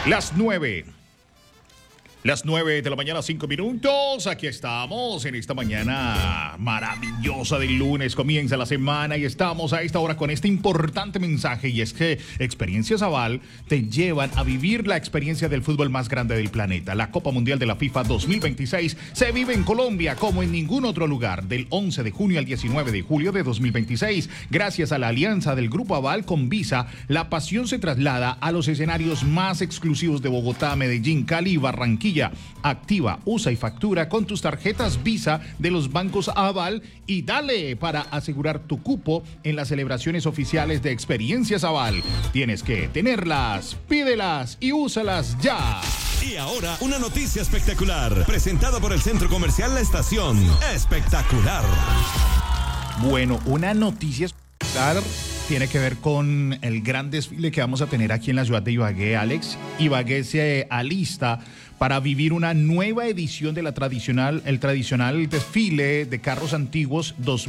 Las 9. Las 9 de la mañana, 5 minutos. Aquí estamos en esta mañana maravillosa del lunes. Comienza la semana y estamos a esta hora con este importante mensaje. Y es que Experiencias Aval te llevan a vivir la experiencia del fútbol más grande del planeta. La Copa Mundial de la FIFA 2026 se vive en Colombia como en ningún otro lugar. Del 11 de junio al 19 de julio de 2026. Gracias a la alianza del Grupo Aval con Visa, la pasión se traslada a los escenarios más exclusivos de Bogotá, Medellín, Cali y Barranquilla. Activa, usa y factura con tus tarjetas Visa de los bancos Aval y dale para asegurar tu cupo en las celebraciones oficiales de Experiencias Aval. Tienes que tenerlas, pídelas y úsalas ya. Y ahora una noticia espectacular, presentada por el Centro Comercial La Estación. Espectacular. Bueno, una noticia espectacular tiene que ver con el gran desfile que vamos a tener aquí en la ciudad de Ibagué, Alex. Ibagué se alista para vivir una nueva edición de el tradicional desfile de carros antiguos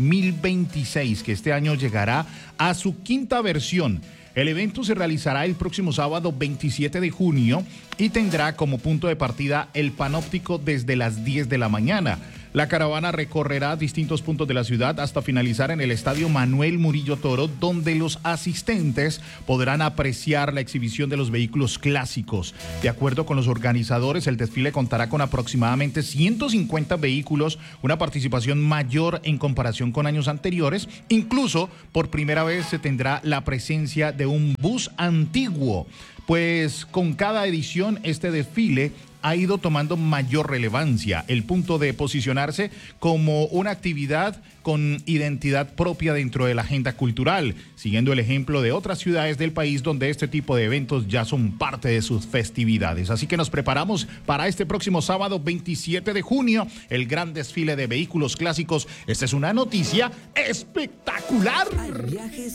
2026, que este año llegará a su quinta versión. El evento se realizará el próximo sábado 27 de junio y tendrá como punto de partida el panóptico desde las 10 de la mañana. La caravana recorrerá distintos puntos de la ciudad hasta finalizar en el Estadio Manuel Murillo Toro, donde los asistentes podrán apreciar la exhibición de los vehículos clásicos. De acuerdo con los organizadores, el desfile contará con aproximadamente 150 vehículos, una participación mayor en comparación con años anteriores. Incluso, por primera vez se tendrá la presencia de un bus antiguo. Pues con cada edición este desfile ha ido tomando mayor relevancia, el punto de posicionarse como una actividad con identidad propia dentro de la agenda cultural, siguiendo el ejemplo de otras ciudades del país donde este tipo de eventos ya son parte de sus festividades. Así que nos preparamos para este próximo sábado 27 de junio, el gran desfile de vehículos clásicos. Esta es una noticia espectacular. Hay viajes